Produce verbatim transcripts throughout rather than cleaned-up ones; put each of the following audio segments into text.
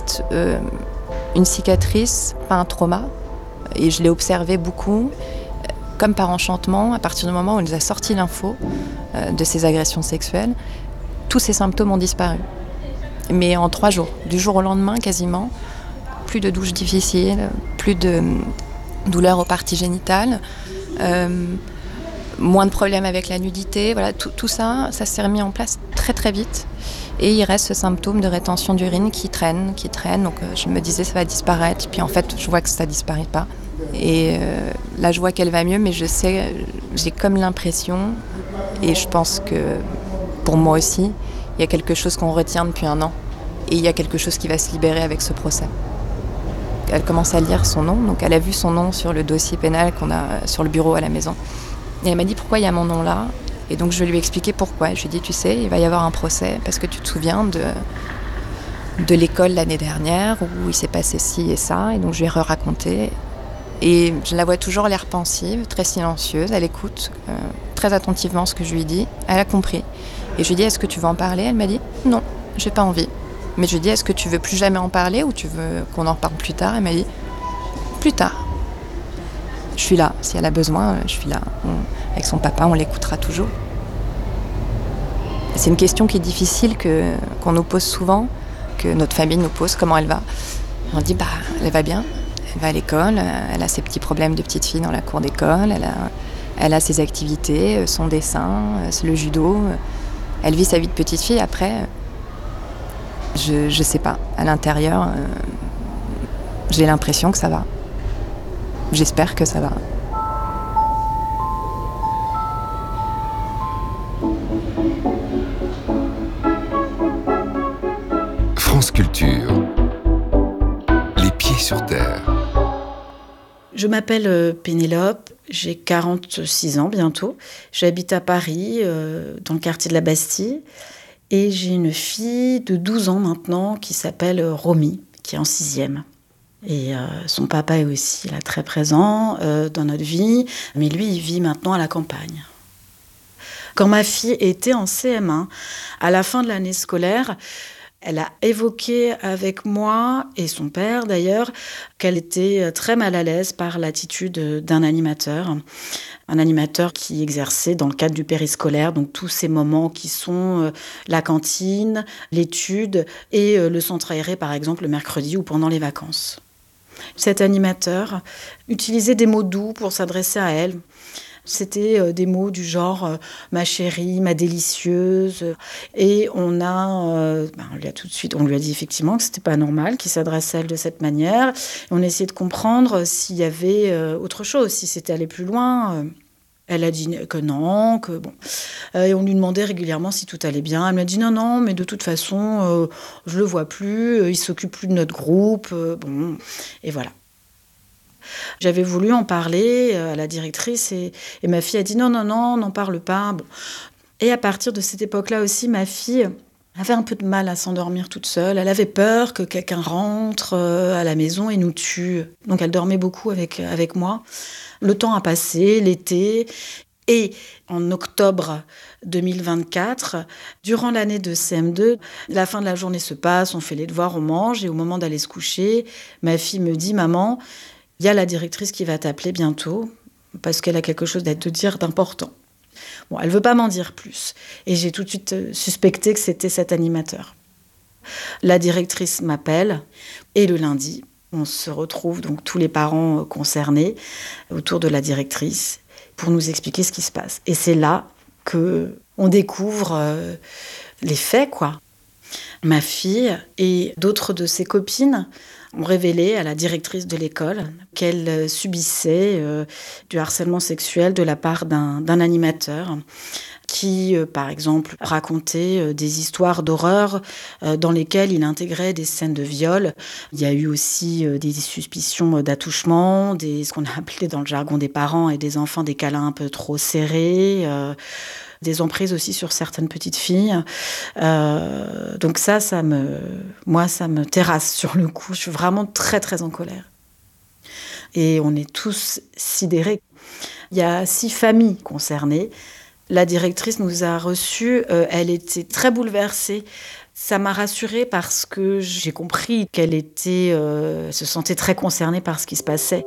reste euh, une cicatrice, pas un trauma. Et je l'ai observé beaucoup, comme par enchantement, à partir du moment où on nous a sorti l'info euh, de ces agressions sexuelles, tous ces symptômes ont disparu. Mais en trois jours, du jour au lendemain quasiment, plus de douches difficiles, plus de douleurs aux parties génitales, euh, moins de problèmes avec la nudité. Voilà, tout, tout ça, ça s'est remis en place très très vite. Et il reste ce symptôme de rétention d'urine qui traîne, qui traîne. Donc euh, je me disais ça va disparaître. Puis en fait, je vois que ça ne disparaît pas. Et euh, là, je vois qu'elle va mieux, mais je sais, j'ai comme l'impression, et je pense que pour moi aussi, il y a quelque chose qu'on retient depuis un an. Et il y a quelque chose qui va se libérer avec ce procès. Elle commence à lire son nom, donc elle a vu son nom sur le dossier pénal qu'on a sur le bureau à la maison. Et elle m'a dit pourquoi il y a mon nom là. Et donc je lui ai expliqué pourquoi. Je lui ai dit tu sais, il va y avoir un procès parce que tu te souviens de, de l'école l'année dernière où il s'est passé ci et ça. Et donc je lui ai re-raconté. Et je la vois toujours l'air pensive, très silencieuse. Elle écoute euh, très attentivement ce que je lui dis. Elle a compris. Et je lui ai dit est-ce que tu veux en parler ? Elle m'a dit non, j'ai pas envie. Mais je lui ai dit est-ce que tu veux plus jamais en parler ou tu veux qu'on en parle plus tard ? Elle m'a dit plus tard. Je suis là, si elle a besoin, je suis là. On, avec son papa, on l'écoutera toujours. C'est une question qui est difficile, que, qu'on nous pose souvent, que notre famille nous pose, comment elle va ? On dit, bah, elle va bien, elle va à l'école, elle a ses petits problèmes de petite fille dans la cour d'école, elle a, elle a ses activités, son dessin, le judo, elle vit sa vie de petite fille. Après, je, je sais pas, à l'intérieur, euh, j'ai l'impression que ça va. J'espère que ça va. France Culture. Les pieds sur terre. Je m'appelle Pénélope, j'ai quarante-six ans bientôt. J'habite à Paris, euh, dans le quartier de la Bastille. Et j'ai une fille de douze ans maintenant qui s'appelle Romy, qui est en sixième. Et euh, son papa est aussi là, très présent euh, dans notre vie, mais lui, il vit maintenant à la campagne. Quand ma fille était en C M un, à la fin de l'année scolaire, elle a évoqué avec moi, et son père d'ailleurs, qu'elle était très mal à l'aise par l'attitude d'un animateur. Un animateur qui exerçait dans le cadre du périscolaire, donc tous ces moments qui sont euh, la cantine, l'étude et euh, le centre aéré, par exemple, le mercredi ou pendant les vacances. Cet animateur utilisait des mots doux pour s'adresser à elle. C'était euh, des mots du genre euh, « ma chérie »,« ma délicieuse ». Et on a, euh, ben, on lui a tout de suite, on lui a dit effectivement que c'était pas normal qu'il s'adresse à elle de cette manière. Et on a essayé de comprendre s'il y avait euh, autre chose, si c'était aller plus loin. Elle a dit que non, que bon. Euh, et on lui demandait régulièrement si tout allait bien. Elle m'a dit non, non, mais de toute façon, euh, je le vois plus, euh, il s'occupe plus de notre groupe, euh, bon, et voilà. J'avais voulu en parler à la directrice et, et ma fille a dit non, non, non, n'en parle pas. Bon. Et à partir de cette époque-là aussi, ma fille avait un peu de mal à s'endormir toute seule. Elle avait peur que quelqu'un rentre à la maison et nous tue. Donc elle dormait beaucoup avec, avec moi. Le temps a passé, l'été, et en octobre deux mille vingt-quatre, durant l'année de C M deux, la fin de la journée se passe, on fait les devoirs, on mange, et au moment d'aller se coucher, ma fille me dit « Maman, il y a la directrice qui va t'appeler bientôt, parce qu'elle a quelque chose à te dire d'important. » Bon, elle ne veut pas m'en dire plus, et j'ai tout de suite suspecté que c'était cet animateur. La directrice m'appelle, et le lundi, on se retrouve, donc tous les parents concernés, autour de la directrice, pour nous expliquer ce qui se passe. Et c'est là qu'on découvre euh, les faits, quoi. Ma fille et d'autres de ses copines ont révélé à la directrice de l'école qu'elle subissait euh, du harcèlement sexuel de la part d'un, d'un animateur qui, euh, par exemple, racontait euh, des histoires d'horreur euh, dans lesquelles il intégrait des scènes de viol. Il y a eu aussi euh, des suspicions d'attouchement, des, ce qu'on a appelé dans le jargon des parents et des enfants des câlins un peu trop serrés, euh, des emprises aussi sur certaines petites filles. Euh, donc ça, ça me, moi, ça me terrasse sur le coup. Je suis vraiment très, très en colère. Et on est tous sidérés. Il y a six familles concernées. La directrice nous a reçus, euh, elle était très bouleversée Ça m'a rassurée parce que j'ai compris qu'elle était, euh, se sentait très concernée par ce qui se passait.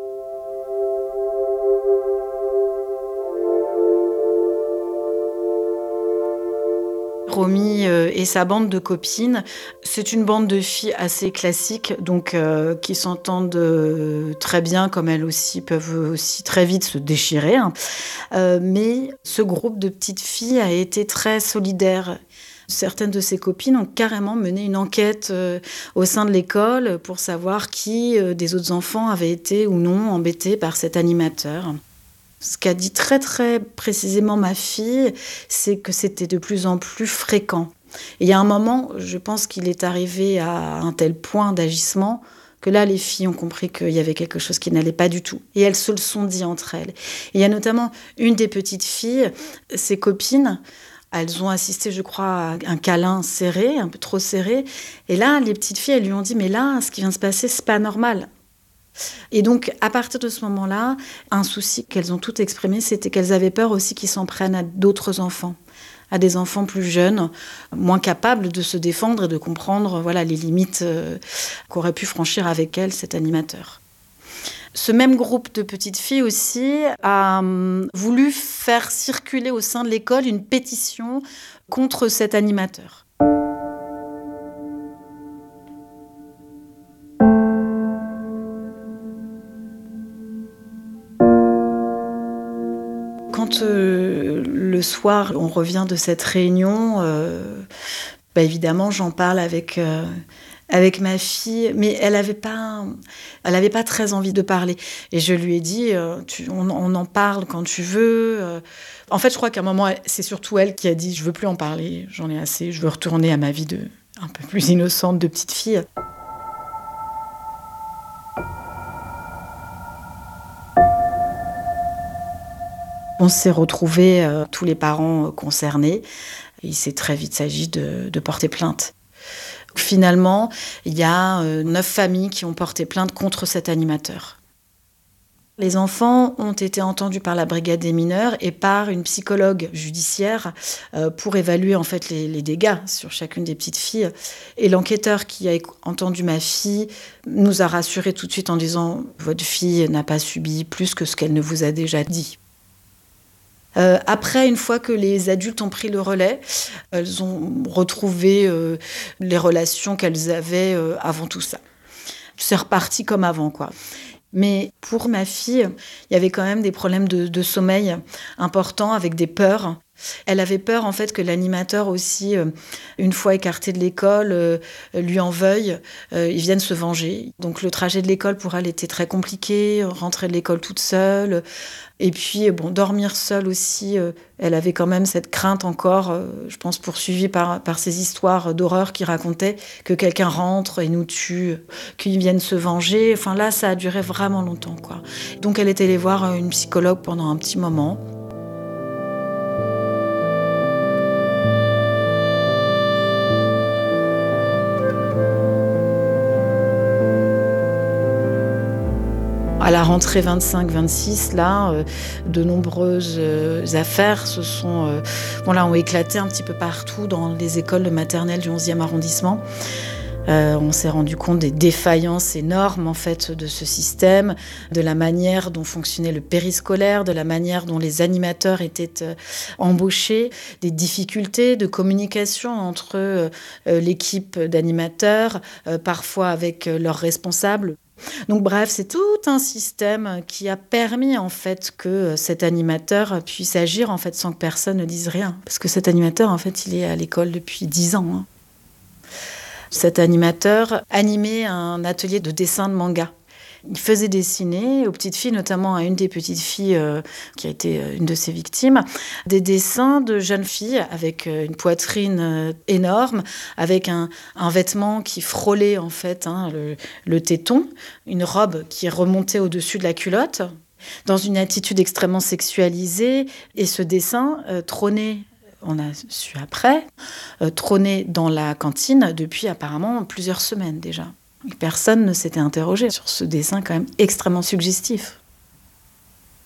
Romy euh, et sa bande de copines, c'est une bande de filles assez classique, donc euh, qui s'entendent euh, très bien, comme elles aussi peuvent aussi très vite se déchirer. Hein. Euh, mais ce groupe de petites filles a été très solidaire. Certaines de ses copines ont carrément mené une enquête euh, au sein de l'école pour savoir qui euh, des autres enfants avaient été ou non embêtés par cet animateur. Ce qu'a dit très très précisément ma fille, c'est que c'était de plus en plus fréquent. Et il y a un moment, je pense qu'il est arrivé à un tel point d'agissement que là, les filles ont compris qu'il y avait quelque chose qui n'allait pas du tout. Et elles se le sont dit entre elles. Et il y a notamment une des petites filles, ses copines, elles ont assisté, je crois, à un câlin serré, un peu trop serré. Et là, les petites filles, elles lui ont dit « Mais là, ce qui vient de se passer, c'est pas normal ». Et donc, à partir de ce moment-là, un souci qu'elles ont toutes exprimé, c'était qu'elles avaient peur aussi qu'ils s'en prennent à d'autres enfants, à des enfants plus jeunes, moins capables de se défendre et de comprendre voilà, les limites euh, qu'aurait pu franchir avec elles cet animateur. Ce même groupe de petites filles aussi a hum, voulu faire circuler au sein de l'école une pétition contre cet animateur. Quand euh, le soir, on revient de cette réunion, euh, bah évidemment, j'en parle avec, euh, avec ma fille, mais elle n'avait pas, elle avait pas très envie de parler. Et je lui ai dit, euh, tu, on, on en parle quand tu veux. Euh. En fait, je crois qu'à un moment, c'est surtout elle qui a dit, je veux plus en parler, j'en ai assez, je veux retourner à ma vie de, un peu plus innocente de petite fille. On s'est retrouvés, euh, tous les parents concernés. Il s'est très vite agi de, de porter plainte. Finalement, il y a euh, neuf familles qui ont porté plainte contre cet animateur. Les enfants ont été entendus par la brigade des mineurs et par une psychologue judiciaire euh, pour évaluer en fait les, les dégâts sur chacune des petites filles. Et l'enquêteur qui a entendu ma fille nous a rassurés tout de suite en disant « Votre fille n'a pas subi plus que ce qu'elle ne vous a déjà dit ». Euh, après, une fois que les adultes ont pris le relais, elles ont retrouvé euh, les relations qu'elles avaient euh, avant tout ça. C'est reparti comme avant, quoi. Mais pour ma fille, il y avait quand même des problèmes de, de sommeil importants avec des peurs. Elle avait peur en fait que l'animateur aussi, euh, une fois écarté de l'école, euh, lui en veuille, euh, il vienne se venger. Donc le trajet de l'école pour elle était très compliqué, rentrer de l'école toute seule. Et puis bon, dormir seule aussi, euh, elle avait quand même cette crainte encore, euh, je pense poursuivie par, par ces histoires d'horreur qui racontaient que quelqu'un rentre et nous tue, qu'il vienne se venger. Enfin là, ça a duré vraiment longtemps, quoi. Donc elle est allée voir une psychologue pendant un petit moment. À la rentrée vingt-cinq vingt-six, là, euh, de nombreuses euh, affaires se sont, euh, bon, là, ont éclaté un petit peu partout dans les écoles de maternelle du onzième arrondissement. Euh, on s'est rendu compte des défaillances énormes en fait de ce système, de la manière dont fonctionnait le périscolaire, de la manière dont les animateurs étaient euh, embauchés, des difficultés de communication entre euh, l'équipe d'animateurs, euh, parfois avec euh, leurs responsables. Donc bref, c'est tout un système qui a permis en fait que cet animateur puisse agir en fait sans que personne ne dise rien. Parce que cet animateur, en fait, il est à l'école depuis dix ans. Hein. Cet animateur animait un atelier de dessin de manga. Il faisait dessiner aux petites filles, notamment à une des petites filles euh, qui a été une de ses victimes, des dessins de jeunes filles avec une poitrine euh, énorme, avec un, un vêtement qui frôlait en fait hein, le, le téton, une robe qui remontait au-dessus de la culotte, dans une attitude extrêmement sexualisée. Et ce dessin euh, trônait, on a su après, euh, trônait dans la cantine depuis apparemment plusieurs semaines déjà. Personne ne s'était interrogé sur ce dessin quand même extrêmement suggestif.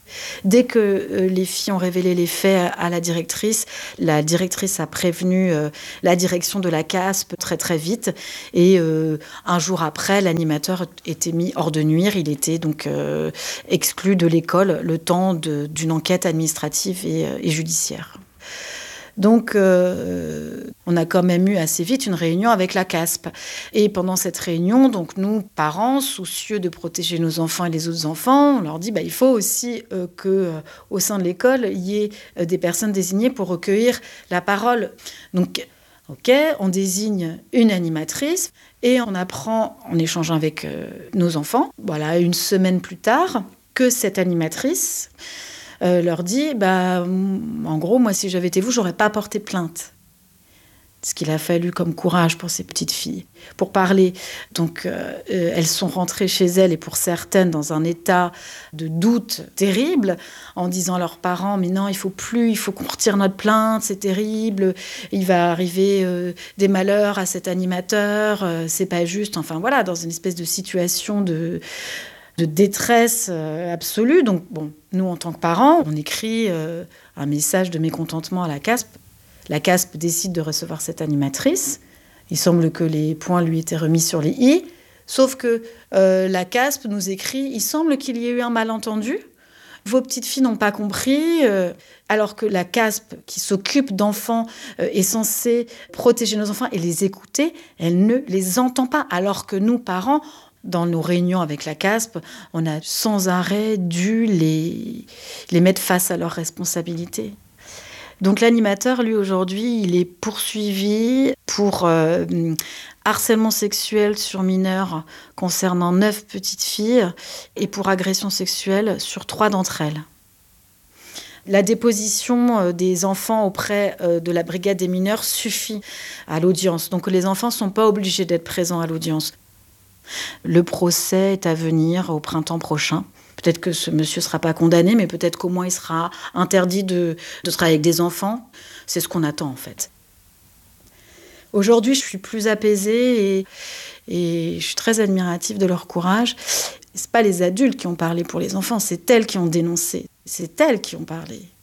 Dès que euh, les filles ont révélé les faits à, à la directrice, la directrice a prévenu euh, la direction de la C A S P très très vite. Et euh, un jour après, l'animateur était mis hors de nuire. Il était donc euh, exclu de l'école le temps de, d'une enquête administrative et, euh, et judiciaire. Donc, euh, on a quand même eu assez vite une réunion avec la C A S P. Et pendant cette réunion, donc nous, parents, soucieux de protéger nos enfants et les autres enfants, on leur dit bah, il faut aussi euh, qu'au euh, sein de l'école, il y ait euh, des personnes désignées pour recueillir la parole. Donc, ok, on désigne une animatrice et on apprend, en échangeant avec euh, nos enfants, voilà, une semaine plus tard, que cette animatrice... Euh, leur dit, bah, en gros, moi, si j'avais été vous, j'aurais pas porté plainte. Ce qu'il a fallu comme courage pour ces petites filles, pour parler. Donc, euh, euh, elles sont rentrées chez elles, et pour certaines, dans un état de doute terrible, en disant à leurs parents, mais non, il faut plus, il faut qu'on retire notre plainte, c'est terrible, il va arriver euh, des malheurs à cet animateur, euh, c'est pas juste. Enfin, voilà, dans une espèce de situation de... de détresse euh, absolue. Donc, bon, nous, en tant que parents, on écrit euh, un message de mécontentement à la C A S P. La C A S P décide de recevoir cette animatrice. Il semble que les points lui étaient remis sur les i. Sauf que euh, la C A S P nous écrit « Il semble qu'il y ait eu un malentendu. Vos petites filles n'ont pas compris. Euh, » alors que la C A S P, qui s'occupe d'enfants, euh, est censée protéger nos enfants et les écouter, elle ne les entend pas. Alors que nous, parents, dans nos réunions avec la C A S P, on a sans arrêt dû les, les mettre face à leurs responsabilités. Donc l'animateur, lui, aujourd'hui, il est poursuivi pour euh, harcèlement sexuel sur mineurs concernant neuf petites filles et pour agression sexuelle sur trois d'entre elles. La déposition des enfants auprès de la brigade des mineurs suffit à l'audience. Donc les enfants ne sont pas obligés d'être présents à l'audience. Le procès est à venir au printemps prochain. Peut-être que ce monsieur ne sera pas condamné, mais peut-être qu'au moins il sera interdit de, de travailler avec des enfants. C'est ce qu'on attend en fait. Aujourd'hui, je suis plus apaisée et, et je suis très admirative de leur courage. Ce n'est pas les adultes qui ont parlé pour les enfants, c'est elles qui ont dénoncé. C'est elles qui ont parlé.